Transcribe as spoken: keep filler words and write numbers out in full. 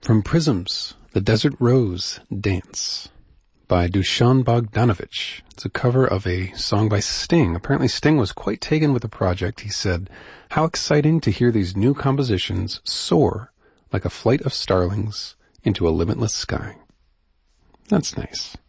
From Prisms, The Desert Rose Dance by Dusan Bogdanovich. It's a cover of a song by Sting. Apparently Sting was quite taken with the project. He said, "How exciting to hear these new compositions soar like a flight of starlings into a limitless sky." That's nice.